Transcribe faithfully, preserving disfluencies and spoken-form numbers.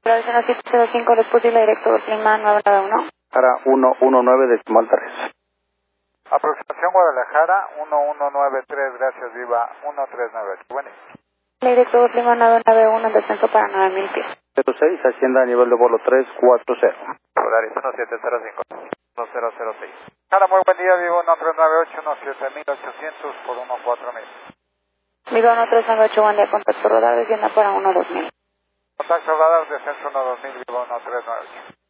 Operación siete cero cinco, ¿es posible directo Lima nueve nueve uno? Para uno uno nueve decimal tres. Aproximación Guadalajara uno uno nueve tres, gracias, viva uno tres nueve ocho. Bueno. Directo Lima nueve nueve uno, en descenso para nueve mil pies. cero seis, Hacienda a nivel de vuelo tres cuatro cero. Polaris uno siete cero cinco, uno cero cero seis. Guadalajara, muy buen día, viva uno tres nueve ocho, uno siete mil ochocientos por uno cuatro mil. Viva uno tres nueve ocho, buen día, contacto rodar, descienda para uno dos mil. Contacto radar, descenso uno dos mil, viva uno tres nueve ocho.